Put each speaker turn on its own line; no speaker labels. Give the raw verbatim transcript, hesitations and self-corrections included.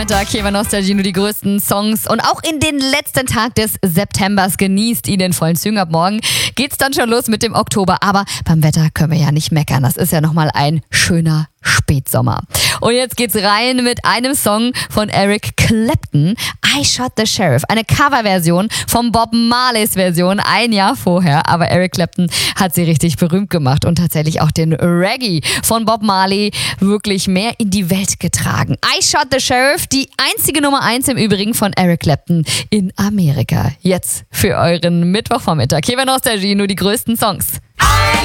Tag hier bei Nostalgie, nur die größten Songs und auch in den letzten Tag des Septembers genießt ihn in vollen Zügen. Ab morgen geht's dann schon los mit dem Oktober, aber beim Wetter können wir ja nicht meckern. Das ist ja nochmal ein schöner Spätsommer. Und jetzt geht's rein mit einem Song von Eric Clapton, I Shot the Sheriff. Eine Coverversion von Bob Marleys Version ein Jahr vorher. Aber Eric Clapton hat sie richtig berühmt gemacht und tatsächlich auch den Reggae von Bob Marley wirklich mehr in die Welt getragen. I Shot the Sheriff, die einzige Nummer eins im Übrigen von Eric Clapton in Amerika. Jetzt für euren Mittwochvormittag. Hier bei Nostalgie, nur die größten Songs.